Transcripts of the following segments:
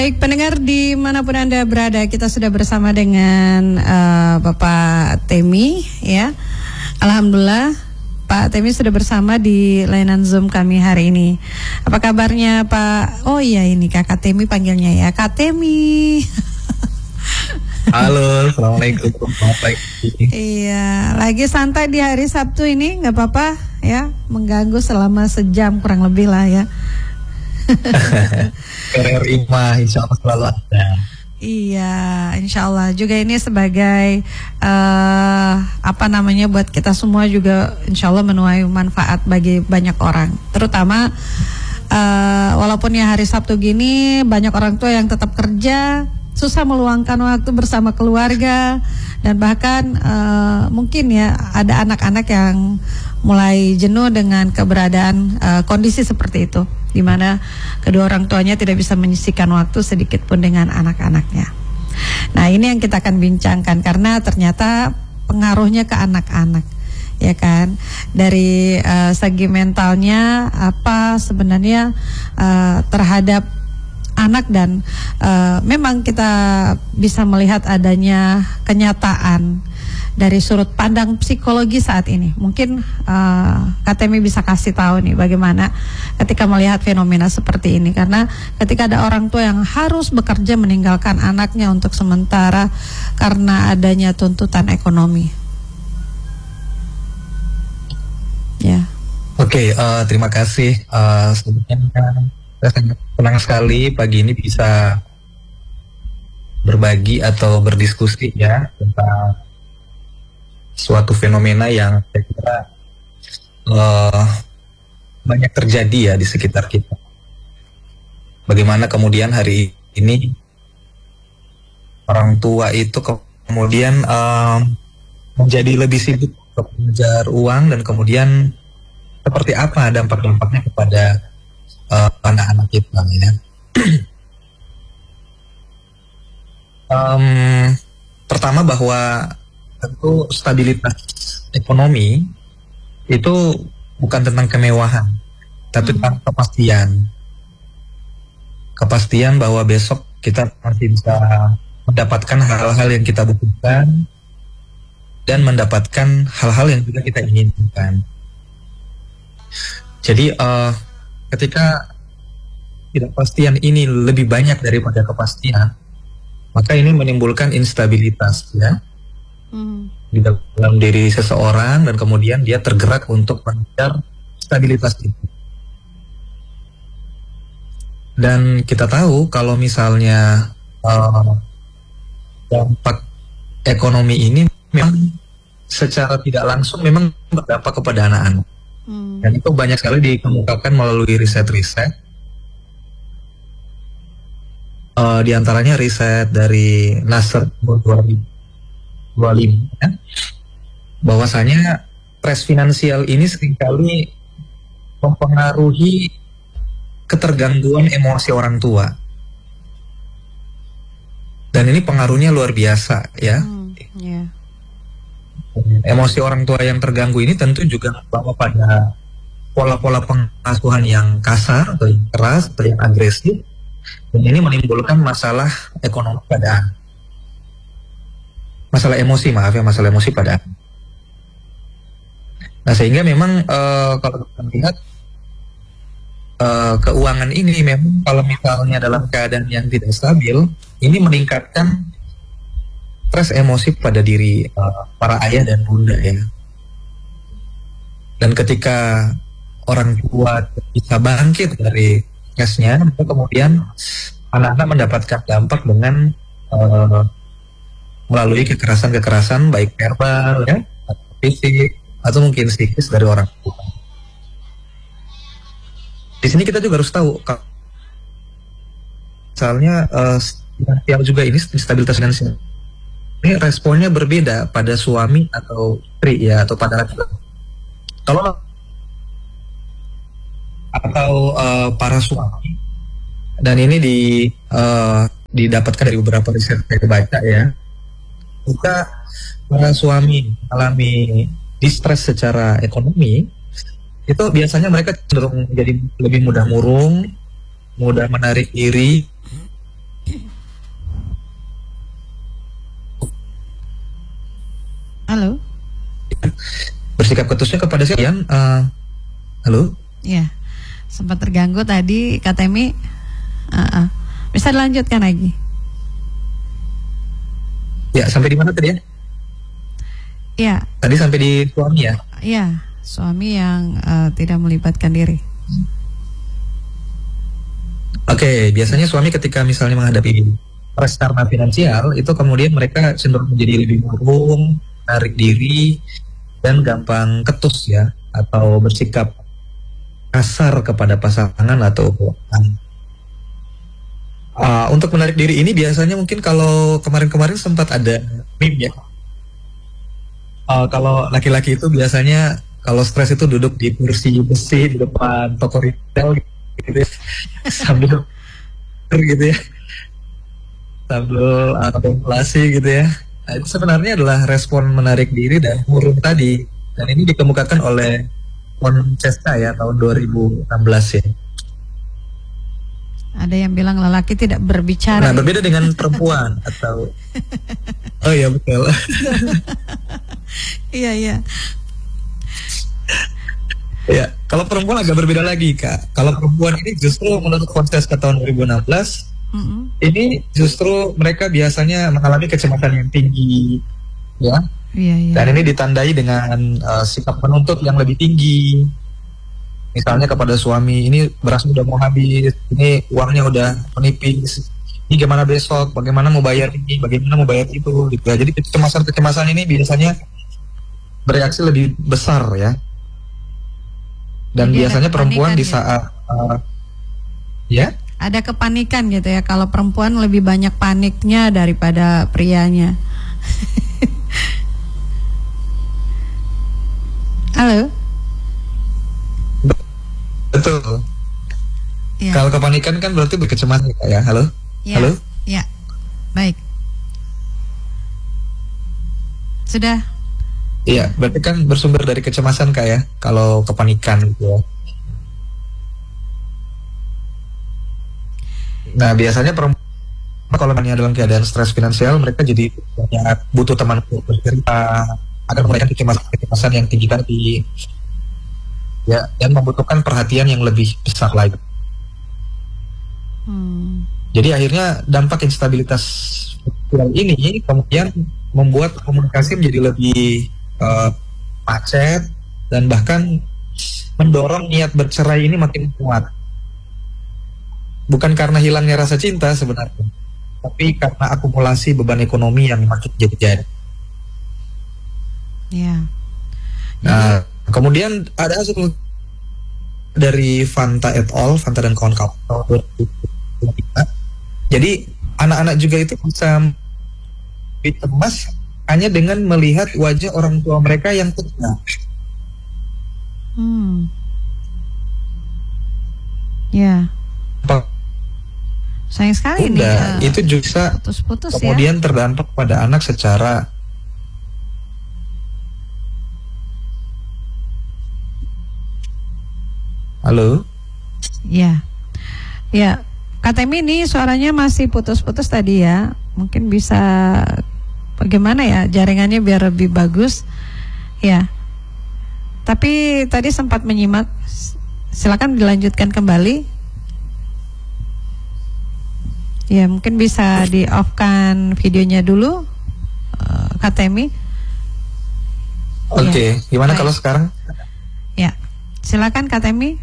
Baik pendengar dimanapun Anda berada, kita sudah bersama dengan Bapak Temi ya. Alhamdulillah Pak Temi sudah bersama di layanan Zoom kami hari ini. Apa kabarnya Pak? Oh iya, ini Kakak Temi panggilnya ya, Kak Temi. Halo, assalamualaikum. Iya, lagi santai di hari Sabtu ini, nggak apa-apa ya, mengganggu selama sejam kurang lebih lah ya. RRI mah insya Allah selalu ada. Iya, insya Allah juga ini sebagai buat kita semua juga insya Allah menuai manfaat bagi banyak orang. Terutama walaupun ya hari Sabtu gini banyak orang tua yang tetap kerja, susah meluangkan waktu bersama keluarga, dan bahkan mungkin ya ada anak-anak yang mulai jenuh dengan keberadaan kondisi seperti itu, di mana kedua orang tuanya tidak bisa menyisihkan waktu sedikit pun dengan anak-anaknya. Nah, ini yang kita akan bincangkan karena ternyata pengaruhnya ke anak-anak, ya kan? Dari segi mentalnya apa sebenarnya terhadap anak, dan memang kita bisa melihat adanya kenyataan dari sudut pandang psikologi saat ini. Mungkin Kak Temi bisa kasih tahu nih bagaimana ketika melihat fenomena seperti ini, karena ketika ada orang tua yang harus bekerja meninggalkan anaknya untuk sementara karena adanya tuntutan ekonomi. Ya. Oke, terima kasih. Sebetulnya saya sangat senang sekali pagi ini bisa berbagi atau berdiskusi ya tentang suatu fenomena yang saya kira banyak terjadi ya di sekitar kita. Bagaimana kemudian hari ini orang tua itu kemudian menjadi lebih sibuk untuk mengejar uang, dan kemudian seperti apa dampak-dampaknya kepada anak-anak kita ya. Pertama bahwa tentu stabilitas ekonomi itu bukan tentang kemewahan, tapi tentang kepastian. Kepastian bahwa besok kita masih bisa mendapatkan hal-hal yang kita butuhkan dan mendapatkan hal-hal yang juga kita inginkan. Jadi ketika ketidakpastian ini lebih banyak daripada kepastian, maka ini menimbulkan instabilitas ya di dalam diri seseorang, dan kemudian dia tergerak untuk mengejar stabilitas itu. Dan kita tahu kalau misalnya dampak ekonomi ini memang secara tidak langsung memang berdampak kepada anak-anak. Dan itu banyak sekali dikemukakan melalui riset-riset. Di antaranya riset dari Nasr 2025 ya, bahwasanya stres finansial ini seringkali mempengaruhi ketergangguan emosi orang tua, dan ini pengaruhnya luar biasa ya. Emosi orang tua yang terganggu ini tentu juga membawa pada pola-pola pengasuhan yang kasar atau yang keras atau yang agresif, dan ini menimbulkan masalah ekonomi pada masalah emosi pada. Nah, sehingga memang kalau kita lihat keuangan ini memang kalau misalnya dalam keadaan yang tidak stabil, ini meningkatkan stres emosi pada diri para ayah dan bunda ya. Dan ketika orang tua bisa bangkit dari stresnya, maka kemudian anak-anak mendapatkan dampak dengan melalui kekerasan baik verbal ya, atau fisik, atau mungkin psikis dari orang tua. Di sini kita juga harus tahu kalau misalnya finansial juga, ini stabilitas finansial ini responnya berbeda pada suami atau istri ya, atau pada laki-laki. Kalau atau para suami, dan ini didapatkan dari beberapa riset saya baca ya, jika para suami mengalami distress secara ekonomi, itu biasanya mereka cenderung jadi lebih mudah murung, mudah menarik diri, Halo. Bersikap ketusnya kepada siapa? Halo? Ya, sempat terganggu tadi Kak Temi. Bisa dilanjutkan lagi? Ya, sampai di mana tadi ya? Ya. Tadi sampai di suami ya? Iya, suami yang tidak melibatkan diri. Oke, biasanya suami ketika misalnya menghadapi press karena finansial, itu kemudian mereka cenderung menjadi lebih murung, tarik diri, dan gampang ketus ya, atau bersikap kasar kepada pasangan atau untuk menarik diri ini biasanya mungkin kalau kemarin-kemarin sempat ada meme ya. Kalau laki-laki itu biasanya kalau stres itu duduk di kursi besi di depan toko retail gitu ya, sambil gitu ya, sambil kontemplasi gitu ya. Nah, itu sebenarnya adalah respon menarik diri dan murung tadi, dan ini dikemukakan oleh Francesca ya tahun 2016 ya. Ada yang bilang lelaki tidak berbicara. Nah, berbeda dengan perempuan atau oh iya betul. Iya iya. Ya, kalau perempuan agak berbeda lagi Kak. Kalau perempuan ini justru menurut Francesca tahun 2016 ini justru mereka biasanya mengalami kecemasan yang tinggi ya. Iya, iya. Dan ini ditandai dengan sikap menuntut yang lebih tinggi. Misalnya kepada suami, ini beras udah mau habis, ini uangnya udah menipis, ini gimana besok, bagaimana mau bayar ini, bagaimana mau bayar itu, gitu ya. Jadi kecemasan ini biasanya bereaksi lebih besar ya. Dan Jadi biasanya perempuan di gitu. saat ya ada kepanikan gitu ya. Kalau perempuan lebih banyak paniknya daripada prianya. Halo. betul. Ya. Kalau kepanikan kan berarti berkecemasan ya. Halo? Ya. Halo? Ya. Baik. Sudah. Iya, berarti kan bersumber dari kecemasan Kak ya, kalau kepanikan gitu ya. Nah, biasanya perempuan kalau dalam keadaan stres finansial, mereka jadi banyak butuh teman untuk bercerita, agar mereka kecemasan yang tinggi tadi, ya, dan membutuhkan perhatian yang lebih besar lagi. Jadi akhirnya dampak instabilitas finansial ini kemudian membuat komunikasi menjadi lebih macet dan bahkan mendorong niat bercerai ini makin kuat. Bukan karena hilangnya rasa cinta sebenarnya, tapi karena akumulasi beban ekonomi yang makin jadi-jadi. Ya. Nah, kemudian ada hasil dari Fanta et al, Fanta dan kawan-kawan tahun 2023. Jadi anak-anak juga itu bisa cemas hanya dengan melihat wajah orang tua mereka yang tegang. Ya. Sayang sekali nih. Itu juga putus-putus kemudian terdampak pada anak secara Halo? Ya. Ya. Kak Temi ini suaranya masih putus-putus tadi ya. Mungkin bisa bagaimana ya jaringannya biar lebih bagus. Ya. Tapi tadi sempat menyimak. Silakan dilanjutkan kembali. Ya, mungkin bisa di-off-kan videonya dulu, Kak Temi. Oke, gimana baik. Kalau sekarang? Ya, silakan Kak Temi.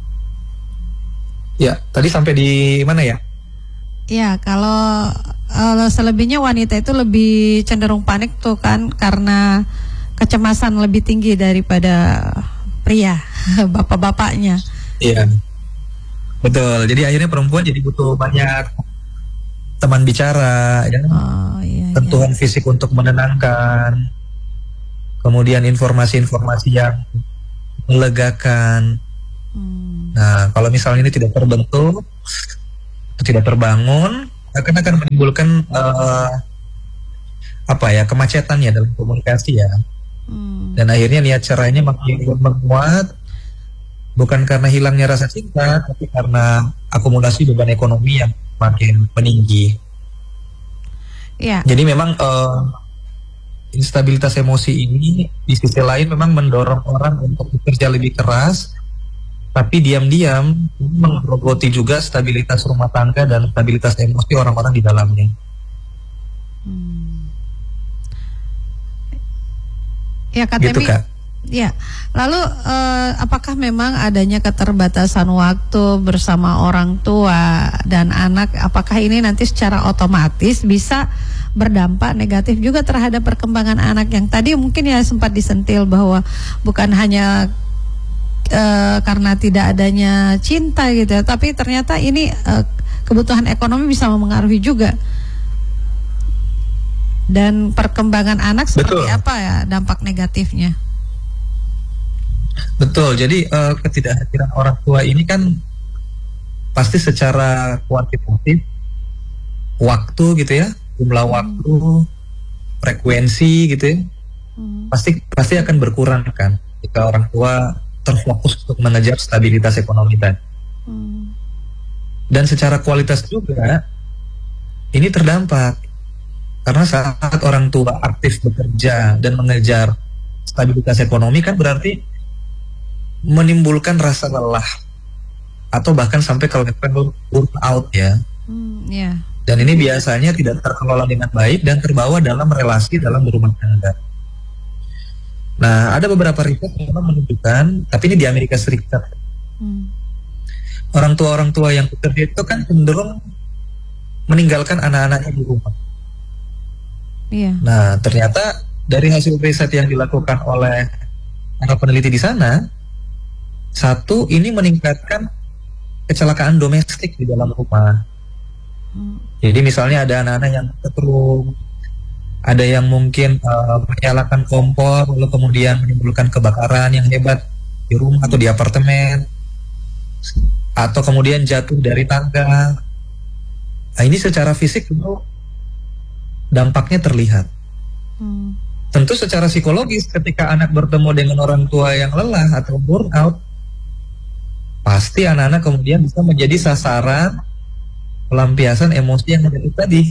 Ya, tadi sampai di mana ya? Ya, kalau selebihnya wanita itu lebih cenderung panik tuh kan karena kecemasan lebih tinggi daripada pria, bapak-bapaknya. Iya, betul. Jadi akhirnya perempuan jadi butuh banyak teman bicara, ya. Sentuhan fisik untuk menenangkan, kemudian informasi-informasi yang melegakan. Nah, kalau misalnya ini tidak terbentuk, tidak terbangun, akan menimbulkan kemacetan ya dalam komunikasi ya. Dan akhirnya niat cerainya makin menguat, bukan karena hilangnya rasa cinta, tapi karena akumulasi beban ekonomi yang makin meninggi. Ya. Jadi memang instabilitas emosi ini di sisi lain memang mendorong orang untuk bekerja lebih keras, tapi diam-diam menggerogoti juga stabilitas rumah tangga dan stabilitas emosi orang-orang di dalamnya. Ya, Kak Gitu, Temi. Kak. Ya, lalu apakah memang adanya keterbatasan waktu bersama orang tua dan anak, apakah ini nanti secara otomatis bisa berdampak negatif juga terhadap perkembangan anak yang tadi mungkin ya sempat disentil bahwa bukan hanya karena tidak adanya cinta gitu ya, tapi ternyata ini kebutuhan ekonomi bisa mempengaruhi juga. Dan perkembangan anak seperti Betul. apa ya dampak negatifnya? Betul, jadi ketidakhadiran orang tua ini kan pasti secara kuantitatif, waktu gitu ya, jumlah waktu, frekuensi gitu ya, pasti akan berkurang kan jika orang tua terfokus untuk mengejar stabilitas ekonomi tadi. Dan secara kualitas juga ini terdampak karena saat orang tua aktif bekerja dan mengejar stabilitas ekonomi kan berarti menimbulkan rasa lelah atau bahkan sampai kalau kita burn out ya. Yeah. Dan ini biasanya tidak terkelola dengan baik dan terbawa dalam relasi dalam berumah tangga. Nah, ada beberapa riset yang menunjukkan, tapi ini di Amerika Serikat. Orang tua yang bekerja itu kan cenderung meninggalkan anak-anaknya di rumah. Yeah. Nah, ternyata dari hasil riset yang dilakukan oleh para peneliti di sana, satu, ini meningkatkan kecelakaan domestik di dalam rumah. Jadi misalnya ada anak-anak yang keterung, ada yang mungkin menyalakan kompor, lalu kemudian menimbulkan kebakaran yang hebat di rumah atau di apartemen, atau kemudian jatuh dari tangga. Nah, ini secara fisik tentu dampaknya terlihat. Tentu secara psikologis ketika anak bertemu dengan orang tua yang lelah atau burnout, pasti anak-anak kemudian bisa menjadi sasaran pelampiasan emosi yang negatif tadi.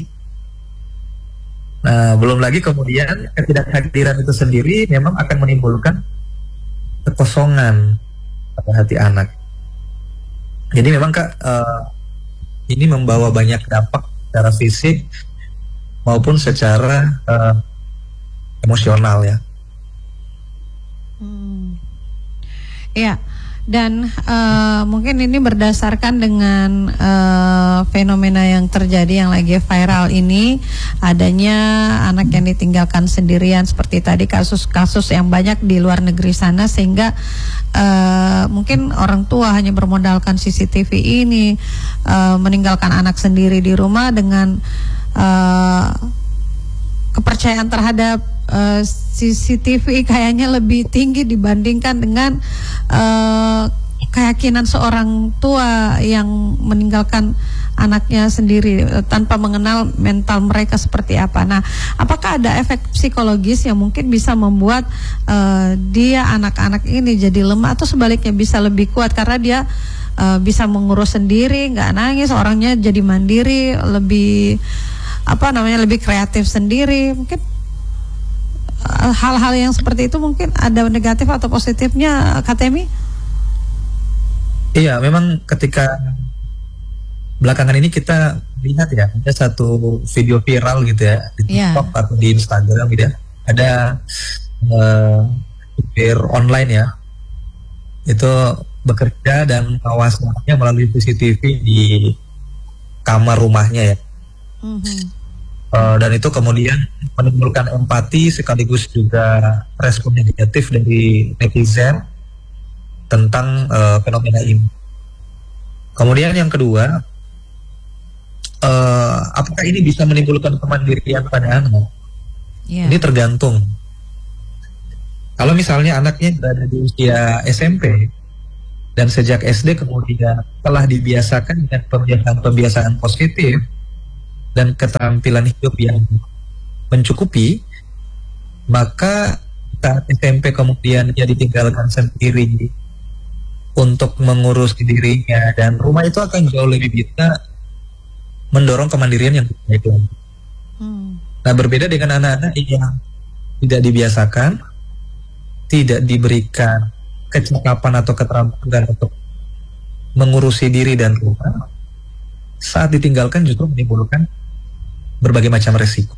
Nah, belum lagi kemudian ketidakhadiran itu sendiri memang akan menimbulkan kekosongan pada hati anak. Jadi memang Kak, ini membawa banyak dampak secara fisik maupun secara emosional ya. Ya. Dan mungkin ini berdasarkan dengan fenomena yang terjadi yang lagi viral ini, adanya anak yang ditinggalkan sendirian seperti tadi kasus-kasus yang banyak di luar negeri sana, sehingga mungkin orang tua hanya bermodalkan CCTV ini, meninggalkan anak sendiri di rumah dengan kepercayaan terhadap CCTV kayaknya lebih tinggi dibandingkan dengan keyakinan seorang tua yang meninggalkan anaknya sendiri tanpa mengenal mental mereka seperti apa. Nah, apakah ada efek psikologis yang mungkin bisa membuat dia anak-anak ini jadi lemah, atau sebaliknya bisa lebih kuat karena dia bisa mengurus sendiri, nggak nangis, orangnya jadi mandiri, lebih lebih kreatif sendiri. Mungkin hal-hal yang seperti itu mungkin ada negatif atau positifnya, Kak Temi? Iya, memang ketika belakangan ini kita lihat ya, ada satu video viral gitu ya di TikTok atau di Instagram gitu ya, ada supir online ya, itu bekerja dan mengawasinya melalui CCTV di kamar rumahnya ya. Dan itu kemudian menimbulkan empati sekaligus juga respon negatif dari netizen tentang fenomena ini. Kemudian yang kedua, apakah ini bisa menimbulkan kemandirian pada anak? Ini tergantung. Kalau misalnya anaknya berada di usia SMP dan sejak SD kemudian telah dibiasakan dengan pembiasaan positif dan keterampilan hidup yang mencukupi, maka saat SMP kemudian dia ditinggalkan sendiri untuk mengurus dirinya, dan rumah itu akan jauh lebih bisa mendorong kemandirian yang baik lagi. Nah, berbeda dengan anak-anak yang tidak dibiasakan, tidak diberikan kecakapan atau keterampilan untuk mengurusi diri dan rumah, saat ditinggalkan justru menimbulkan berbagai macam resiko.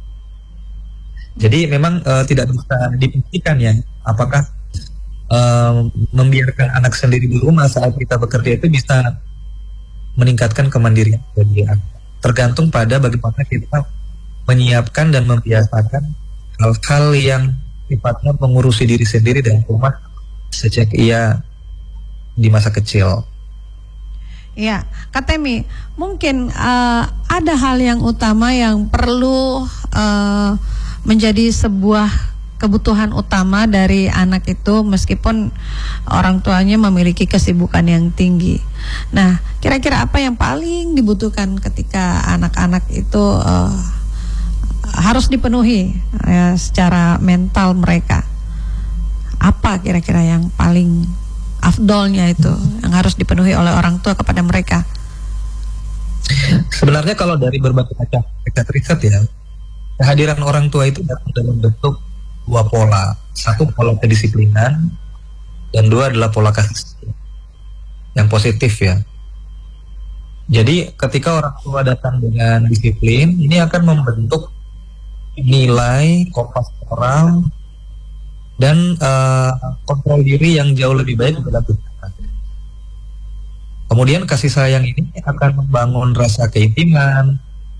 Jadi memang tidak bisa dibuktikan ya, apakah membiarkan anak sendiri di rumah saat kita bekerja itu bisa meningkatkan kemandirian bagi anak. Tergantung pada bagaimana kita menyiapkan dan membiasakan hal-hal yang sifatnya mengurusi diri sendiri dan rumah sejak ia di masa kecil. Ya, Kak Temi, mungkin ada hal yang utama yang perlu menjadi sebuah kebutuhan utama dari anak itu meskipun orang tuanya memiliki kesibukan yang tinggi. Nah, kira-kira apa yang paling dibutuhkan ketika anak-anak itu harus dipenuhi secara mental mereka? Apa kira-kira yang paling afdolnya itu yang harus dipenuhi oleh orang tua kepada mereka? Sebenarnya kalau dari berbagai macam riset ya, kehadiran orang tua itu datang dalam bentuk dua pola. Satu pola kedisiplinan dan dua adalah pola kasih yang positif ya. Jadi ketika orang tua datang dengan disiplin, ini akan membentuk nilai, kompas moral, dan kontrol diri yang jauh lebih baik dalam kehidupan. Kemudian kasih sayang ini akan membangun rasa keintiman,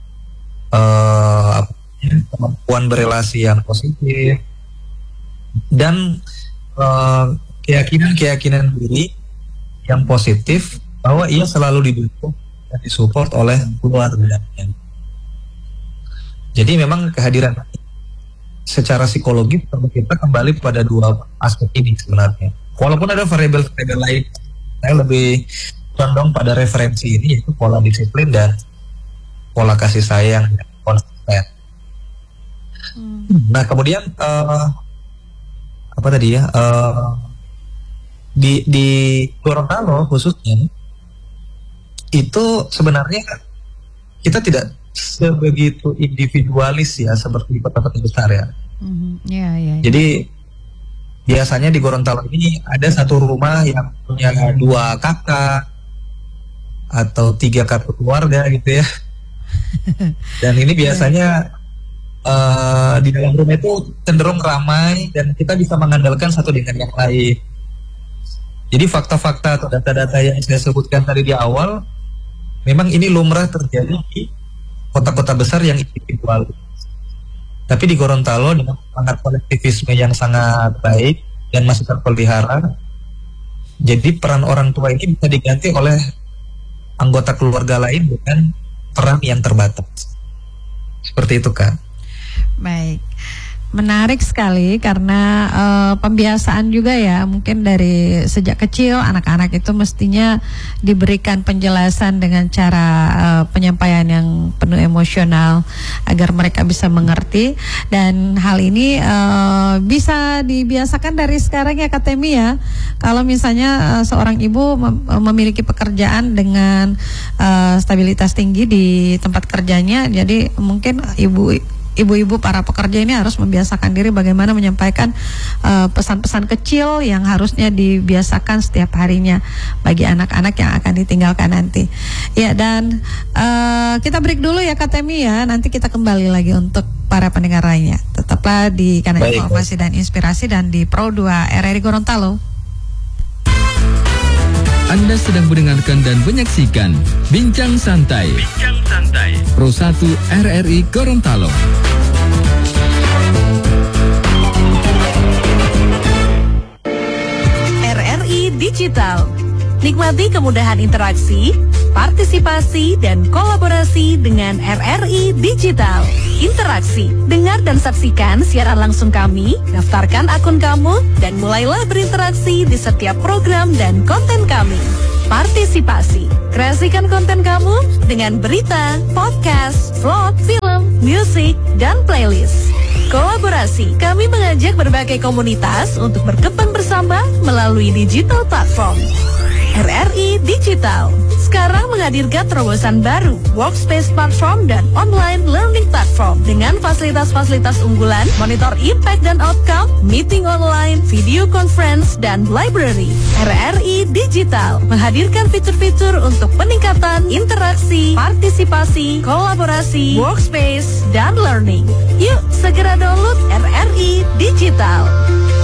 kemampuan berelasi yang positif, dan keyakinan diri yang positif bahwa ia selalu didukung dan disupport oleh keluarganya. Jadi memang kehadiran secara psikologis kita kembali pada dua aspek ini sebenarnya. Walaupun ada variabel-variabel lain, saya lebih condong pada referensi ini, yaitu pola disiplin dan pola kasih sayang yang konsisten. Nah kemudian apa tadi ya, di Gorontalo khususnya itu sebenarnya kita tidak sebegitu individualis ya seperti kota-kota besar ya. Jadi biasanya di Gorontalo ini ada satu rumah yang punya 2 kakak atau 3 kakak keluarga gitu ya. Dan ini biasanya di dalam rumah itu cenderung ramai dan kita bisa mengandalkan satu dengan yang lain. Jadi fakta-fakta atau data-data yang saya sebutkan tadi di awal, memang ini lumrah terjadi di kota-kota besar yang individual. Tapi di Gorontalo dengan semangat kolektivisme yang sangat baik dan masih terpelihara, jadi peran orang tua ini bisa diganti oleh anggota keluarga lain dengan peran yang terbatas. Seperti itu, Kak. Baik, menarik sekali karena pembiasaan juga ya, mungkin dari sejak kecil anak-anak itu mestinya diberikan penjelasan dengan cara penyampaian yang penuh emosional agar mereka bisa mengerti, dan hal ini bisa dibiasakan dari sekarang ya Kak Temi ya. Kalau misalnya seorang ibu memiliki pekerjaan dengan stabilitas tinggi di tempat kerjanya, jadi mungkin ibu-ibu para pekerja ini harus membiasakan diri bagaimana menyampaikan pesan-pesan kecil yang harusnya dibiasakan setiap harinya bagi anak-anak yang akan ditinggalkan nanti. Ya, dan kita break dulu ya Kak Temi ya. Nanti kita kembali lagi untuk para pendengar lainnya. Tetaplah di kanal Informasi dan Inspirasi dan di Pro 2 RRI Gorontalo. Anda sedang mendengarkan dan menyaksikan Bincang Santai Pro 1 RRI Gorontalo. RRI Digital. Nikmati kemudahan interaksi, partisipasi, dan kolaborasi dengan RRI Digital. Interaksi, dengar dan saksikan siaran langsung kami, daftarkan akun kamu, dan mulailah berinteraksi di setiap program dan konten kami. Partisipasi, kreasikan konten kamu dengan berita, podcast, vlog, film, musik, dan playlist. Kolaborasi, kami mengajak berbagai komunitas untuk berkembang bersama melalui digital platform. RRI Digital sekarang menghadirkan terobosan baru, workspace platform dan online learning platform. platform dengan fasilitas-fasilitas unggulan, monitor impact dan outcome, meeting online, video conference, dan library. RRI Digital menghadirkan fitur-fitur untuk peningkatan interaksi, partisipasi, kolaborasi, workspace, dan learning. Yuk segera download RRI Digital.